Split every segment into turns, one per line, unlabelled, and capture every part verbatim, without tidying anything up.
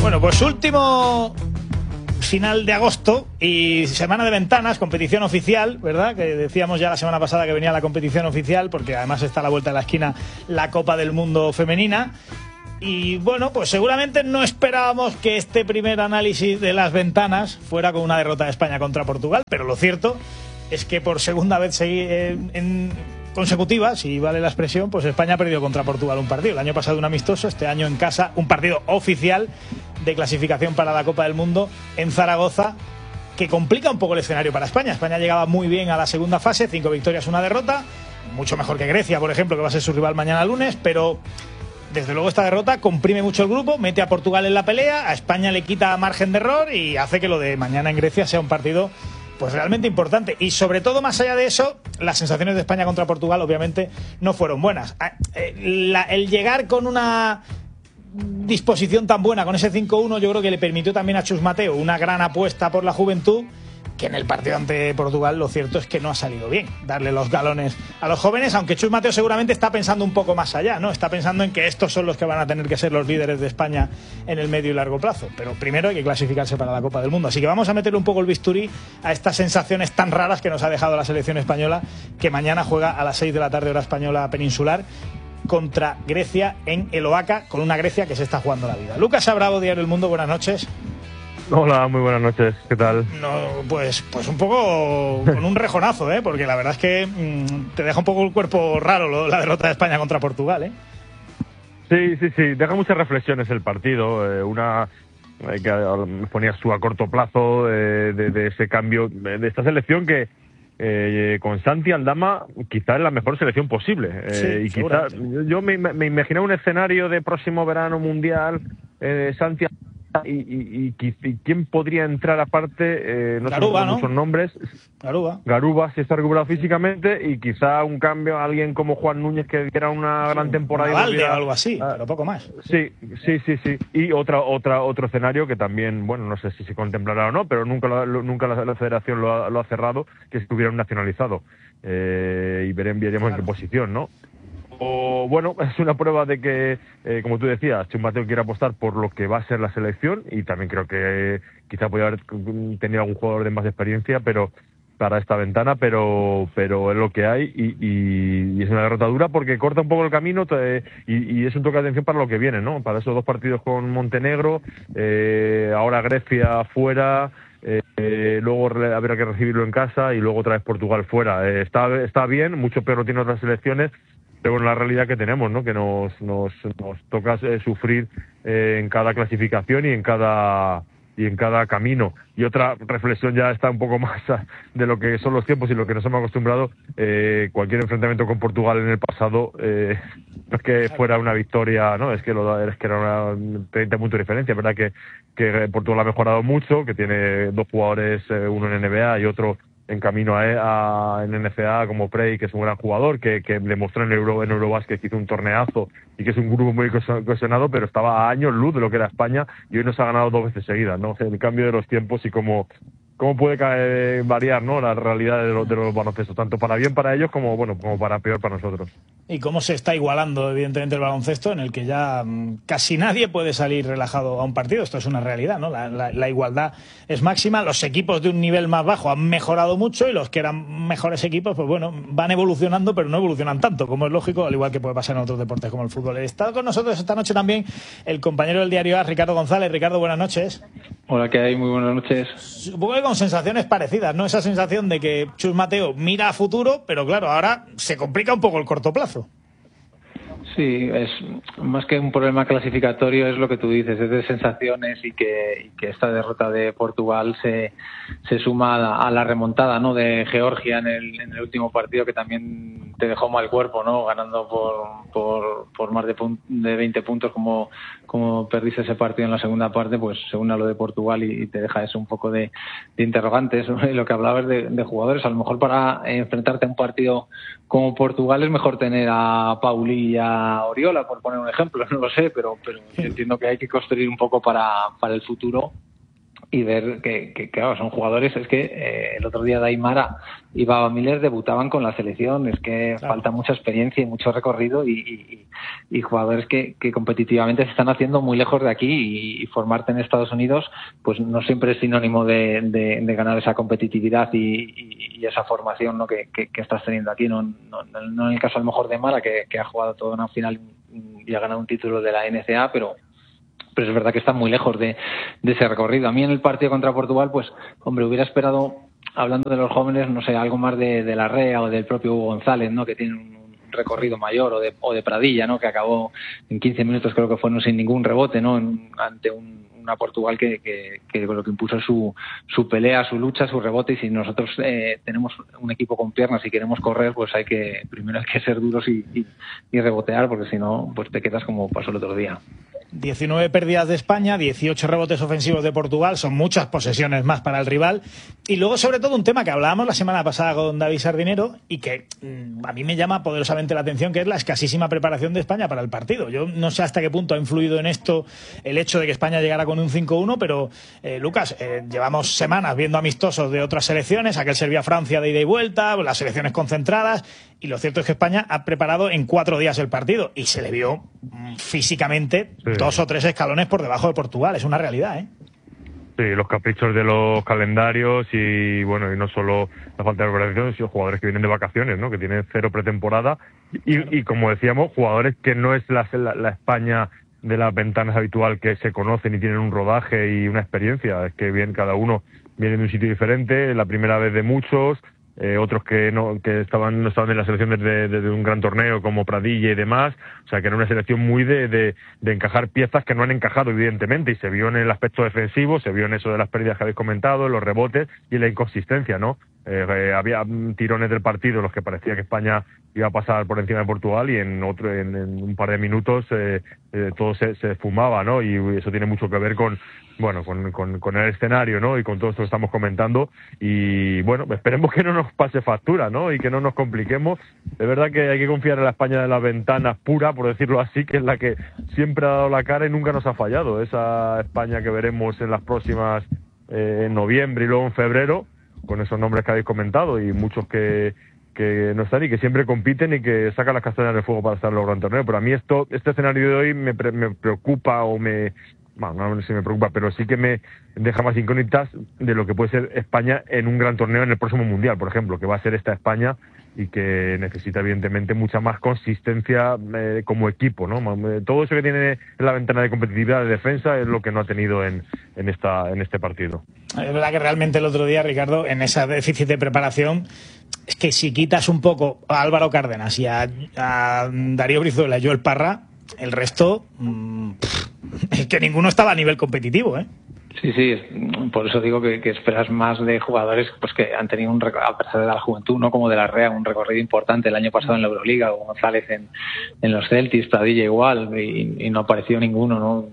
Bueno, pues último final de agosto y semana de ventanas, competición oficial, ¿verdad? Que decíamos ya la semana pasada que venía la competición oficial, porque además está a la vuelta de la esquina la Copa del Mundo femenina. Y bueno, pues seguramente no esperábamos que este primer análisis de las ventanas fuera con una derrota de España contra Portugal, pero lo cierto es que por segunda vez en, en consecutiva, si vale la expresión, pues España ha perdido contra Portugal un partido. El año pasado un amistoso, este año en casa un partido oficial de clasificación para la Copa del Mundo en Zaragoza, que complica un poco el escenario para España. España llegaba muy bien a la segunda fase, cinco victorias, una derrota, mucho mejor que Grecia, por ejemplo, que va a ser su rival mañana lunes, pero desde luego esta derrota comprime mucho el grupo, mete a Portugal en la pelea, a España le quita margen de error y hace que lo de mañana en Grecia sea un partido pues realmente importante. Y sobre todo, más allá de eso, las sensaciones de España contra Portugal obviamente no fueron buenas. La, el llegar con una disposición tan buena, con ese cinco uno, yo creo que le permitió también a Chus Mateo una gran apuesta por la juventud, que en el partido ante Portugal lo cierto es que no ha salido bien darle los galones a los jóvenes, aunque Chus Mateo seguramente está pensando un poco más allá, ¿no? Está pensando en que estos son los que van a tener que ser los líderes de España en el medio y largo plazo, pero primero hay que clasificarse para la Copa del Mundo, así que vamos a meterle un poco el bisturí a estas sensaciones tan raras que nos ha dejado la selección española, que mañana juega a las seis de la tarde hora española peninsular contra Grecia en el Oaca, con una Grecia que se está jugando la vida. Lucas Abravo, Diario El Mundo, buenas noches.
Hola, muy buenas noches, ¿qué tal?
No, pues, pues un poco con un rejonazo, ¿eh? Porque la verdad es que mmm, te deja un poco el cuerpo raro lo, la derrota de España contra Portugal, ¿eh?
Sí, sí, sí, deja muchas reflexiones el partido, eh, una eh, que ponías tú a corto plazo eh, de, de ese cambio, de esta selección que eh, con Santi Aldama quizá es la mejor selección posible, eh,
sí,
y quizá yo me, me imaginé un escenario de próximo verano mundial, eh, Santi Y, y, y, y quién podría entrar aparte, eh, no
Garuba,
sé
¿no?
muchos nombres.
Garuba.
Garuba si está recuperado físicamente, y quizá un cambio a alguien como Juan Núñez que diera una sí, gran temporada.
Una Valde,
o
algo así, ah, pero poco más.
Sí, sí, sí, sí. Y otra, otra, otro escenario que también, bueno, no sé si se contemplará o no, pero nunca, lo, nunca la, la Federación lo ha, lo ha cerrado, que si tuviera un nacionalizado. Eh, y veremos, veremos claro. en qué posición, ¿no? O, bueno, es una prueba de que, eh, como tú decías, Chus Mateo quiere apostar por lo que va a ser la selección, y también creo que eh, quizá podría haber tenido algún jugador de más experiencia pero para esta ventana, pero pero es lo que hay, y, y, y es una derrota dura porque corta un poco el camino, te, y, y es un toque de atención para lo que viene, ¿no? Para esos dos partidos con Montenegro, eh, ahora Grecia fuera, eh, eh, luego habrá que recibirlo en casa y luego otra vez Portugal fuera. Eh, está, está bien, mucho peor lo tienen otras selecciones, pero bueno, la realidad que tenemos, ¿no? Que nos nos, nos toca eh, sufrir eh, en cada clasificación y en cada y en cada camino. Y otra reflexión ya está un poco más de lo que son los tiempos y lo que nos hemos acostumbrado. Eh, cualquier enfrentamiento con Portugal en el pasado eh, no es que fuera una victoria, no, es que lo es que era una treinta puntos de diferencia, verdad que que Portugal ha mejorado mucho, que tiene dos jugadores, eh, uno en N B A y otro en camino a, a en N C A A como Prey, que es un gran jugador, que, que le mostró en Euro, en Eurobasket, que hizo un torneazo y que es un grupo muy cohesionado, pero estaba a años luz de lo que era España, y hoy nos ha ganado dos veces seguidas, ¿no? El cambio de los tiempos y cómo cómo puede caer, variar, ¿no? La realidad de los, de los baloncestos, tanto para bien para ellos como bueno como para peor para nosotros.
Y cómo se está igualando evidentemente el baloncesto, en el que ya casi nadie puede salir relajado a un partido. Esto es una realidad, ¿no? La, la, la igualdad es máxima. Los equipos de un nivel más bajo han mejorado mucho, y los que eran mejores equipos, pues bueno, van evolucionando, pero no evolucionan tanto, como es lógico, al igual que puede pasar en otros deportes como el fútbol. Está con nosotros esta noche también el compañero del Diario A, Ricardo González. Ricardo, buenas noches.
Hola, ¿qué hay? Muy buenas noches.
Supongo que con sensaciones parecidas, ¿no? Esa sensación de que Chus Mateo mira a futuro, pero claro, ahora se complica un poco el corto plazo.
Sí, es más que un problema clasificatorio, es lo que tú dices, es de sensaciones, y que, y que esta derrota de Portugal se, se suma a la, a la remontada, ¿no? De Georgia en el, en el último partido, que también te dejó mal cuerpo, ¿no? Ganando por, por, por más de, pun- de veinte puntos, como, como perdiste ese partido en la segunda parte, pues se une a lo de Portugal y, y te deja eso un poco de, de interrogantes, ¿no? Y lo que hablabas de, de jugadores, a lo mejor para enfrentarte a un partido como Portugal es mejor tener a Pauli y a Oriola, por poner un ejemplo, no lo sé, pero, pero entiendo que hay que construir un poco para, para el futuro, y ver que, que, claro, son jugadores, es que eh, el otro día Daimara y Baba Miller debutaban con la selección, es que claro, falta mucha experiencia y mucho recorrido y, y, y jugadores que, que competitivamente se están haciendo muy lejos de aquí y, y formarte en Estados Unidos pues no siempre es sinónimo de, de, de ganar esa competitividad y, y, y esa formación, ¿no? que, que, que estás teniendo aquí, no, no, no en el caso a lo mejor de Mara que, que ha jugado toda una final y ha ganado un título de la N C A, pero pero es verdad que está muy lejos de, de ese recorrido. A mí en el partido contra Portugal, pues, hombre, hubiera esperado, hablando de los jóvenes, no sé, algo más de, de Larrea o del propio Hugo González, ¿no? Que tiene un recorrido mayor, o de, o de Pradilla, ¿no? Que acabó en quince minutos, creo que fue, no sin ningún rebote, ¿no? En, ante un, una Portugal que, que, que lo que impuso su, su pelea, su lucha, su rebote, y si nosotros eh, tenemos un equipo con piernas y queremos correr, pues hay que, primero hay que ser duros y, y, y rebotear, porque si no, pues te quedas como pasó el otro día.
diecinueve pérdidas de España, dieciocho rebotes ofensivos de Portugal, son muchas posesiones más para el rival. Y luego, sobre todo, un tema que hablábamos la semana pasada con David Sardinero y que mmm, a mí me llama poderosamente la atención, que es la escasísima preparación de España para el partido. Yo no sé hasta qué punto ha influido en esto el hecho de que España llegara con un cinco uno, pero, eh, Lucas, eh, llevamos semanas viendo amistosos de otras selecciones, aquel Serbia-Francia de ida y vuelta, las selecciones concentradas, y lo cierto es que España ha preparado en cuatro días el partido y se le vio mmm, físicamente sí. dos o tres escalones por debajo de Portugal. Es una realidad, ¿eh?
Sí, los caprichos de los calendarios y, bueno, y no solo la falta de preparación, sino jugadores que vienen de vacaciones, ¿no? Que tienen cero pretemporada y, claro. y como decíamos, jugadores que no es la, la, la España de las ventanas habitual, que se conocen y tienen un rodaje y una experiencia. Es que bien, cada uno viene de un sitio diferente, la primera vez de muchos, eh, otros que no que estaban no estaban en la selección desde, desde un gran torneo como Pradilla y demás, o sea que era una selección muy de, de, de encajar piezas que no han encajado evidentemente, y se vio en el aspecto defensivo, se vio en eso de las pérdidas que habéis comentado, en los rebotes y en la inconsistencia, ¿no? Eh, eh, había tirones del partido en los que parecía que España iba a pasar por encima de Portugal y en otro en, en un par de minutos eh, eh, todo se, se esfumaba, ¿no? Y eso tiene mucho que ver con bueno con, con, con el escenario, ¿no? Y con todo esto que estamos comentando y bueno, esperemos que no nos pase factura, ¿no? Y que no nos compliquemos. De verdad que hay que confiar en la España de las ventanas pura, por decirlo así, que es la que siempre ha dado la cara y nunca nos ha fallado. Esa España que veremos en las próximas eh, en noviembre y luego en febrero, con esos nombres que habéis comentado y muchos que, que no están y que siempre compiten y que sacan las castañas del fuego para estar en el gran torneo. Pero a mí esto, este escenario de hoy me, pre, me preocupa o me, bueno, no sé si me preocupa, pero sí que me deja más incógnitas de lo que puede ser España en un gran torneo en el próximo Mundial, por ejemplo, que va a ser esta España y que necesita evidentemente mucha más consistencia eh, como equipo, ¿no? Todo eso que tiene en la ventana de competitividad de defensa es lo que no ha tenido en, en esta en este partido.
Es verdad que realmente el otro día, Ricardo, en ese déficit de preparación, es que si quitas un poco a Álvaro Cárdenas y a, a Darío Brizuela y Joel Parra, el resto mmm, es que ninguno estaba a nivel competitivo, ¿eh?
Sí, sí, por eso digo que, que esperas más de jugadores pues que han tenido un recorrido, a pesar de la juventud, no como de la Rea, un recorrido importante el año pasado en la Euroliga, o González en, en los Celtics, Pradilla igual, y, y no apareció ninguno, ¿no?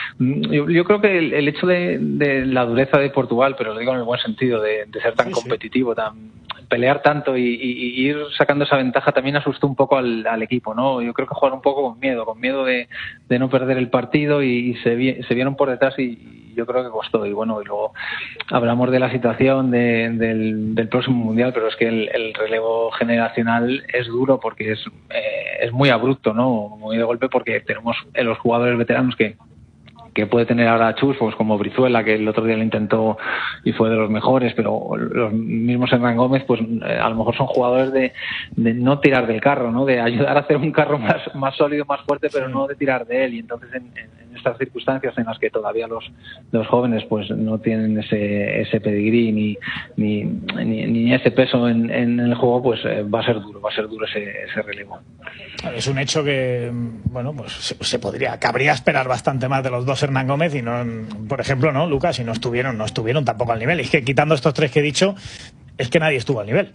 Yo, yo creo que el, el hecho de, de la dureza de Portugal, pero lo digo en el buen sentido, de, de ser tan sí, competitivo, sí. tan pelear tanto y, y, y ir sacando esa ventaja también asustó un poco al, al equipo, ¿no? Yo creo que jugaron un poco con miedo, con miedo de, de no perder el partido y, y se, vi, se vieron por detrás y yo creo que costó. Y bueno, y luego hablamos de la situación de, del, del próximo Mundial, pero es que el, el relevo generacional es duro porque es, eh, es muy abrupto, ¿no? Muy de golpe, porque tenemos en los jugadores veteranos que que puede tener ahora Chus, pues como Brizuela, que el otro día lo intentó y fue de los mejores, pero los mismos Hernán Gómez, pues eh, a lo mejor son jugadores de, de no tirar del carro, ¿no? De ayudar a hacer un carro más, más sólido, más fuerte, pero no de tirar de él. Y entonces en, en estas circunstancias en las que todavía los, los jóvenes pues no tienen ese, ese pedigrí ni, ni, ni, ni ese peso en, en el juego, pues eh, va a ser duro, va a ser duro ese, ese relevo.
Es un hecho que, bueno, pues se, se podría, cabría esperar bastante más de los dos Hernán Gómez y no, por ejemplo, no, Lucas, y no estuvieron, no estuvieron tampoco al nivel. Y es que quitando estos tres que he dicho, es que nadie estuvo al nivel.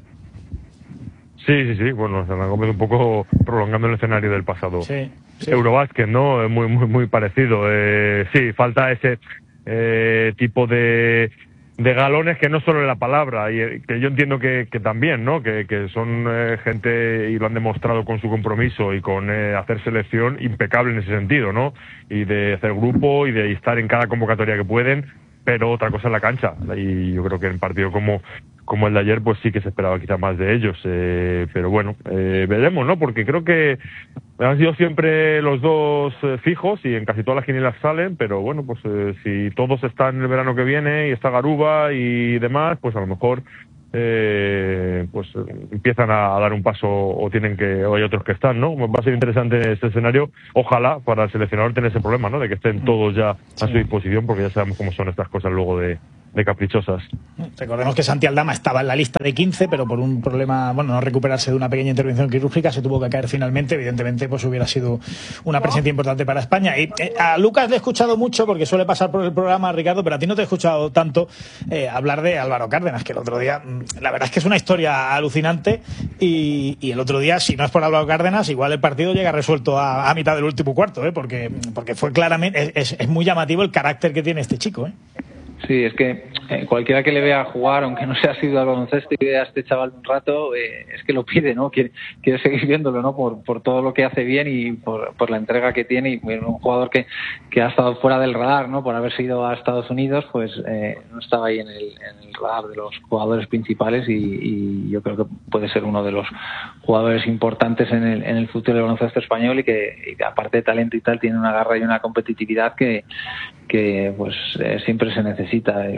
Sí, sí, sí, bueno, Hernán Gómez un poco prolongando el escenario del pasado.
Sí, sí.
Eurobásquet, ¿no? Muy, muy, muy parecido. Eh, sí, falta ese eh, tipo de de galones que no solo es la palabra, y que yo entiendo que, que también, ¿no? Que, que son eh, gente, y lo han demostrado con su compromiso y con eh, hacer selección impecable en ese sentido, ¿no? Y de hacer grupo y de estar en cada convocatoria que pueden. pero otra cosa es la cancha, y yo creo que en un partido como como el de ayer pues sí que se esperaba quizá más de ellos, eh, pero bueno, eh, veremos, ¿no? Porque creo que han sido siempre los dos eh, fijos y en casi todas las quinielas salen, pero bueno, pues eh, si todos están el verano que viene y está Garuba y demás, pues a lo mejor eh, pues eh, empiezan a, a dar un paso, o tienen que, o hay otros que están, ¿no? Va a ser interesante este escenario, ojalá para el seleccionador tener ese problema, ¿no? De que estén todos ya a sí. su disposición, porque ya sabemos cómo son estas cosas luego de de caprichosas.
Recordemos que Santi Aldama estaba en la lista de quince, pero por un problema, bueno, no recuperarse de una pequeña intervención quirúrgica, se tuvo que caer finalmente. Evidentemente, pues hubiera sido una presencia importante para España. Y eh, a Lucas le he escuchado mucho, porque suele pasar por el programa, Ricardo, pero a ti no te he escuchado tanto eh, hablar de Álvaro Cárdenas, que el otro día, la verdad es que es una historia alucinante, y, y el otro día, si no es por Álvaro Cárdenas, igual el partido llega resuelto a, a mitad del último cuarto, ¿eh? porque, porque fue claramente, es, es muy llamativo el carácter que tiene este chico, ¿eh?
Sí, es que eh, cualquiera que le vea jugar, aunque no sea sido al baloncesto y vea a este chaval un rato, eh, es que lo pide, ¿no? Quiere, quiere seguir viéndolo, ¿no? Por, por todo lo que hace bien y por, por la entrega que tiene. Y un jugador que, que ha estado fuera del radar, ¿no? Por haberse ido a Estados Unidos, pues eh, no estaba ahí en el, en el radar de los jugadores principales, y, y yo creo que puede ser uno de los jugadores importantes en el, en el futuro del baloncesto español, y que, y aparte de talento y tal, tiene una garra y una competitividad que, que pues eh, siempre se necesita.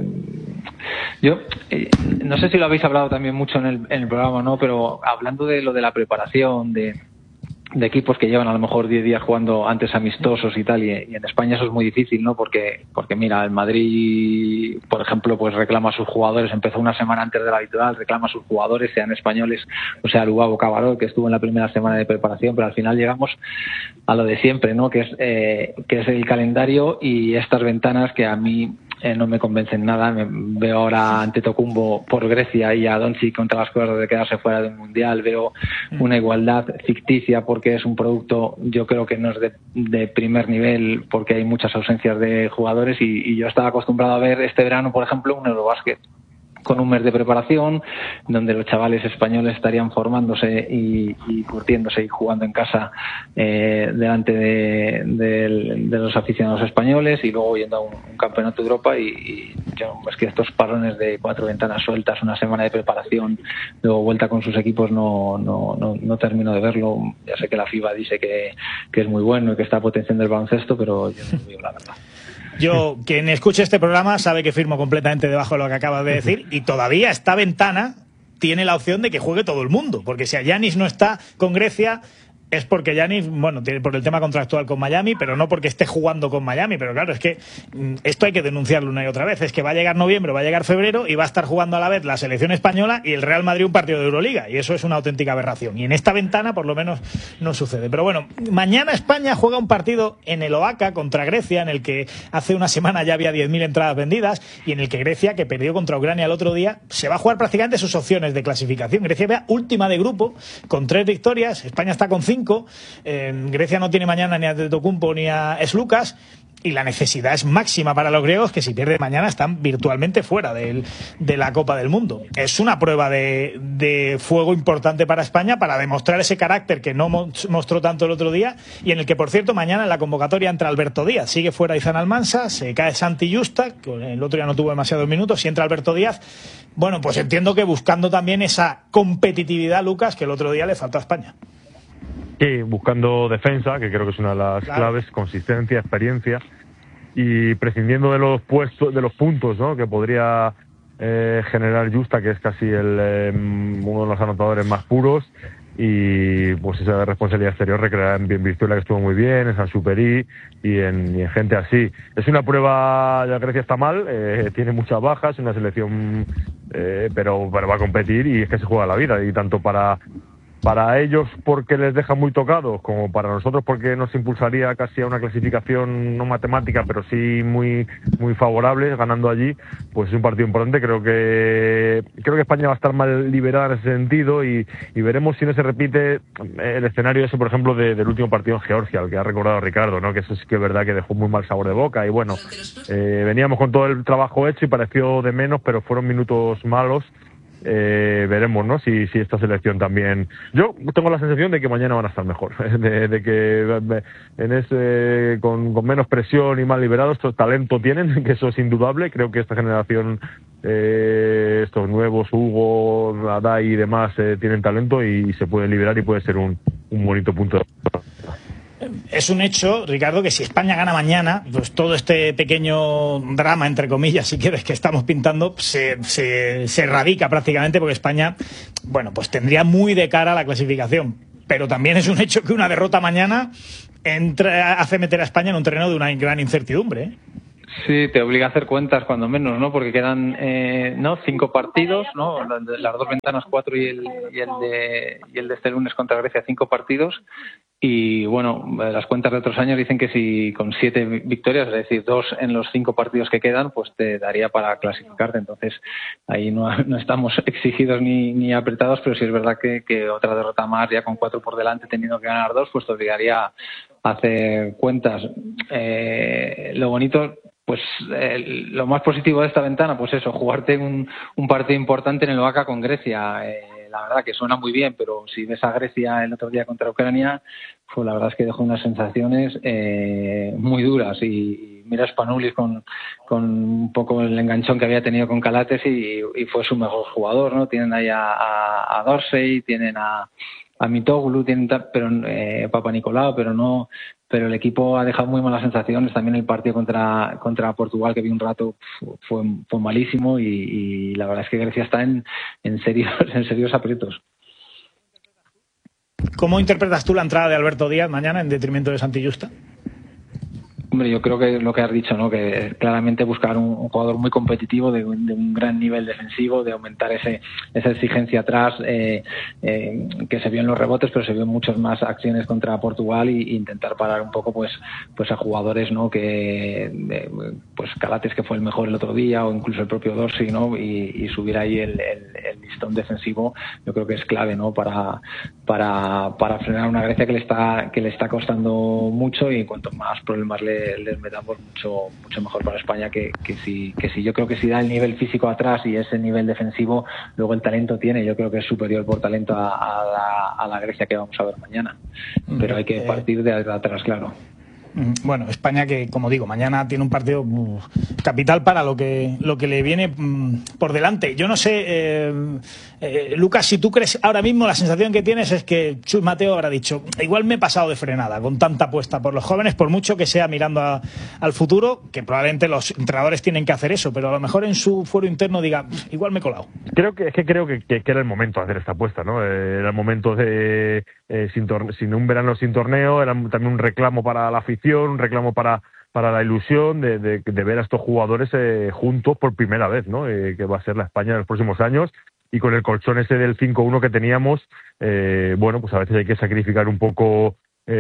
Yo eh, no sé si lo habéis hablado también mucho en el, en el programa, ¿no? Pero hablando de lo de la preparación de, de equipos que llevan a lo mejor diez días jugando antes amistosos y tal, y, y en España eso es muy difícil, ¿no? Porque porque mira, el Madrid, por ejemplo, pues reclama a sus jugadores, empezó una semana antes de la habitual, reclama a sus jugadores, sean españoles, o sea, Lugabo Cabaró, que estuvo en la primera semana de preparación, pero al final llegamos a lo de siempre, ¿no? Que es eh, que es el calendario y estas ventanas que a mí Eh, no me convencen nada. Me veo ahora ante Antetokounmpo por Grecia y a Doncic contra las cuerdas de quedarse fuera de un mundial. Veo una igualdad ficticia porque es un producto, yo creo que no es de, de primer nivel, porque hay muchas ausencias de jugadores, y, y yo estaba acostumbrado a ver este verano, por ejemplo, un Eurobásquet con un mes de preparación, donde los chavales españoles estarían formándose y, y curtiéndose y jugando en casa eh, delante de, de, de los aficionados españoles, y luego yendo a un, un campeonato de Europa. Y, y yo, es que estos parones de cuatro ventanas sueltas, una semana de preparación, luego vuelta con sus equipos, no, no, no, no termino de verlo. Ya sé que la FIBA dice que, que es muy bueno y que está potenciando el baloncesto, pero yo no lo veo, la verdad.
Yo, quien escuche este programa sabe que firmo completamente debajo de lo que acabas de decir, y todavía esta ventana tiene la opción de que juegue todo el mundo, porque si a Giannis no está con Grecia, es porque Giannis, bueno, tiene por el tema contractual con Miami, pero no porque esté jugando con Miami. Pero claro, es que esto hay que denunciarlo una y otra vez. Es que va a llegar noviembre, va a llegar febrero, y va a estar jugando a la vez la selección española y el Real Madrid un partido de Euroliga, y eso es una auténtica aberración. Y en esta ventana, por lo menos, no sucede. Pero bueno, mañana España juega un partido en el Oaca contra Grecia, en el que hace una semana ya había diez mil entradas vendidas, y en el que Grecia, que perdió contra Ucrania el otro día, se va a jugar prácticamente sus opciones de clasificación. Grecia va última de grupo, con tres victorias. España está con cinco. Eh, Grecia no tiene mañana ni a Antetokounmpo ni a Slucas, y la necesidad es máxima para los griegos, que si pierden mañana están virtualmente fuera del, de la Copa del Mundo. Es una prueba de, de fuego importante para España, para demostrar ese carácter que no mostró tanto el otro día, y en el que, por cierto, mañana en la convocatoria entra Alberto Díaz. Sigue fuera Izan Almansa, se cae Santi Justa, que el otro día no tuvo demasiados minutos, y entra Alberto Díaz. Bueno, pues entiendo que buscando también esa competitividad, Lucas, que el otro día le faltó a España.
Sí, buscando defensa, que creo que es una de las claro. claves, consistencia, experiencia, y prescindiendo de los puestos, de los puntos, ¿no? que podría eh, generar Justa, que es casi el eh, uno de los anotadores más puros, y pues esa responsabilidad exterior recreada en Virtuela, que estuvo muy bien, en San Superi y en, y en gente así. Es una prueba, ya Grecia está mal, eh, tiene muchas bajas, una selección, eh, pero, pero va a competir, y es que se juega la vida, y tanto para para ellos porque les deja muy tocados, como para nosotros porque nos impulsaría casi a una clasificación no matemática, pero sí muy muy favorable, ganando allí. Pues es un partido importante. Creo que creo que España va a estar mal liberada en ese sentido, y, y veremos si no se repite el escenario ese, por ejemplo, de, del último partido en Georgia, al que ha recordado Ricardo, ¿no? Que eso sí que es verdad que dejó muy mal sabor de boca, y bueno, eh, veníamos con todo el trabajo hecho y pareció de menos, pero fueron minutos malos. eh, veremos, ¿no? Si, si esta selección también... Yo tengo la sensación de que mañana van a estar mejor, de, de que en ese con, con menos presión y más liberados, talento tienen, que eso es indudable. Creo que esta generación, eh, estos nuevos, Hugo, Adai y demás, eh, tienen talento y, y se pueden liberar y puede ser un, un bonito punto de...
Es un hecho, Ricardo, que si España gana mañana, pues todo este pequeño drama, entre comillas, si quieres, que estamos pintando, se, se, se erradica prácticamente, porque España, bueno, pues tendría muy de cara la clasificación. Pero también es un hecho que una derrota mañana entra, hace meter a España en un terreno de una gran incertidumbre, ¿eh?
Sí, te obliga a hacer cuentas cuando menos, ¿no? Porque quedan eh, no cinco partidos, ¿no? Las dos ventanas, cuatro y el, y el de y el de este lunes contra Grecia, cinco partidos. Y bueno, las cuentas de otros años dicen que si con siete victorias, es decir, dos en los cinco partidos que quedan, pues te daría para clasificarte. Entonces ahí no, no estamos exigidos ni, ni apretados, pero sí es verdad que, que otra derrota más, ya con cuatro por delante, teniendo que ganar dos, pues te obligaría a hacer cuentas. Eh, lo bonito, pues eh, lo más positivo de esta ventana, pues eso, jugarte un, un partido importante en el Vaca con Grecia. Eh, la verdad que suena muy bien, pero si ves a Grecia el otro día contra Ucrania, pues la verdad es que dejó unas sensaciones eh, muy duras. Y, y mira Spanoulis con, con un poco el enganchón que había tenido con Calates y, y fue su mejor jugador, ¿no? Tienen ahí a, a, a Dorsey, tienen a, a Mitoglu, tienen pero eh, Papa Nicolau, pero no... pero el equipo ha dejado muy malas sensaciones. También el partido contra contra Portugal, que vi un rato, fue, fue malísimo y, y la verdad es que Grecia está en, en, serios, en serios aprietos.
¿Cómo interpretas tú la entrada de Alberto Díaz mañana en detrimento de Santi Justa?
Hombre, yo creo que lo que has dicho, ¿no? Que claramente buscar un, un jugador muy competitivo, de, de un gran nivel defensivo, de aumentar ese esa exigencia atrás, eh, eh, que se vio en los rebotes, pero se vio en muchas más acciones contra Portugal y, y intentar parar un poco, pues, pues a jugadores, ¿no? Que, eh, pues Calates, que fue el mejor el otro día, o incluso el propio Dorsey, ¿no? Y, y subir ahí el, el, el listón defensivo, yo creo que es clave, ¿no? Para para para frenar una Grecia que le está que le está costando mucho, y cuanto más problemas le les metamos, mucho mucho mejor para España, que, que si que si yo creo que si da el nivel físico atrás y ese nivel defensivo, luego el talento tiene, yo creo que es superior por talento a, a, la, a la Grecia que vamos a ver mañana, pero hay que partir de atrás, claro.
Bueno, España que, como digo, mañana tiene un partido uh, capital para lo que lo que le viene um, por delante. Yo no sé, eh, eh, Lucas, si tú crees ahora mismo, la sensación que tienes es que Chus Mateo habrá dicho, igual me he pasado de frenada con tanta apuesta por los jóvenes, por mucho que sea mirando a, al futuro, que probablemente los entrenadores tienen que hacer eso, pero a lo mejor en su fuero interno diga, igual me he colado.
Creo que es que creo que, que, que era el momento de hacer esta apuesta, ¿no? Eh, era el momento de eh, sin, torne- sin un verano sin torneo, era también un reclamo para la afición, un reclamo para para la ilusión de, de, de ver a estos jugadores eh, juntos por primera vez, ¿no? Eh, que va a ser la España en los próximos años, y con el colchón ese del cinco uno que teníamos, eh, bueno, pues a veces hay que sacrificar un poco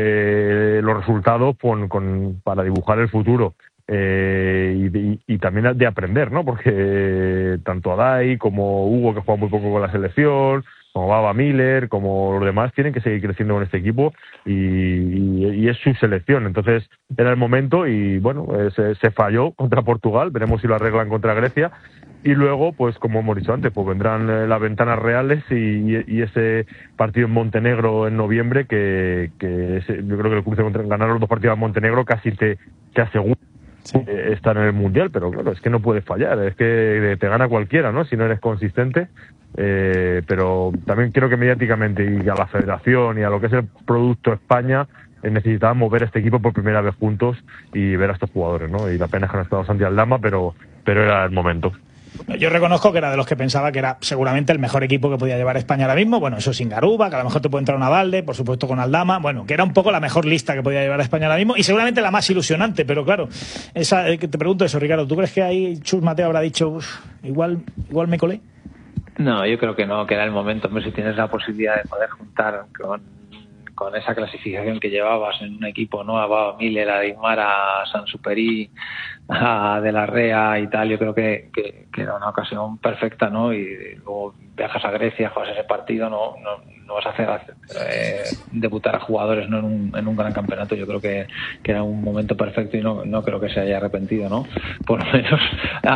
eh, los resultados con, con, para dibujar el futuro. Eh, y, y, y también de aprender, ¿no? Porque eh, tanto Adai como Hugo, que juega muy poco con la selección, como Baba Miller, como los demás, tienen que seguir creciendo con este equipo, y, y, y es su selección. Entonces era el momento y bueno, eh, se, se falló contra Portugal, veremos si lo arreglan contra Grecia, y luego, pues como hemos dicho antes, pues vendrán eh, las ventanas reales y, y, y ese partido en Montenegro en noviembre, que, que ese, yo creo que el cruce contra ganar los dos partidos en Montenegro casi te, te asegura Sí. estar en el Mundial, pero claro, es que no puedes fallar, es que te gana cualquiera, ¿no? Si no eres consistente, eh, pero también creo que mediáticamente y a la Federación y a lo que es el producto España, eh, necesitábamos ver este equipo por primera vez juntos y ver a estos jugadores, ¿no? Y la pena es que no ha estado Santi Aldama, pero, pero era el momento.
Yo reconozco que era de los que pensaba que era seguramente el mejor equipo que podía llevar España ahora mismo. Bueno, eso sin Garuba, que a lo mejor te puede entrar una Valde, por supuesto con Aldama. Bueno, que era un poco la mejor lista que podía llevar España ahora mismo y seguramente la más ilusionante. Pero claro, esa, te pregunto eso, Ricardo, ¿tú crees que ahí Chus Mateo habrá dicho, igual, igual me colé?
No, yo creo que no, que era el momento. Hombre, si tienes la posibilidad de poder juntar con con esa clasificación que llevabas en un equipo, ¿no? A Baba Miller, a Neymar, a Sansuperi, a De la Rea y tal, yo creo que, que, que era una ocasión perfecta, ¿no? Y luego viajas a Grecia, juegas ese partido, no, no, no vas a hacer eh, debutar a jugadores, ¿no? en, un, en un gran campeonato. Yo creo que, que era un momento perfecto y no, no creo que se haya arrepentido, ¿no? Por lo menos a,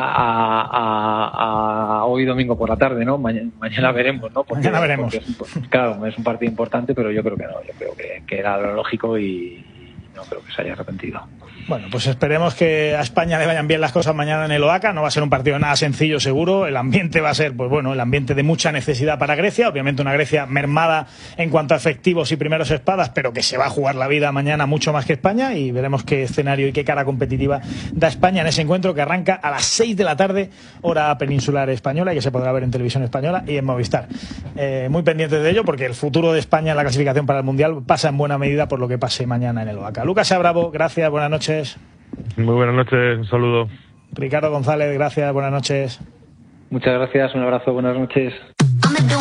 a, a hoy domingo por la tarde, ¿no? Mañana, mañana veremos, ¿no? Porque,
mañana veremos.
Porque es, claro, es un partido importante, pero yo creo que no, yo creo que, que era lo lógico y no creo que se haya arrepentido.
Bueno, pues esperemos que a España le vayan bien las cosas mañana en el Oaca. No va a ser un partido nada sencillo, seguro. El ambiente va a ser, pues bueno, el ambiente de mucha necesidad para Grecia. Obviamente una Grecia mermada en cuanto a efectivos y primeros espadas, pero que se va a jugar la vida mañana mucho más que España, y veremos qué escenario y qué cara competitiva da España en ese encuentro que arranca a las seis de la tarde, hora peninsular española, y que se podrá ver en televisión española y en Movistar. Eh, muy pendientes de ello, porque el futuro de España en la clasificación para el Mundial pasa en buena medida por lo que pase mañana en el Oaca. Lucas Abravo, gracias, buenas noches.
Muy buenas noches, un saludo.
Ricardo González, gracias, buenas noches.
Muchas gracias, un abrazo, buenas noches.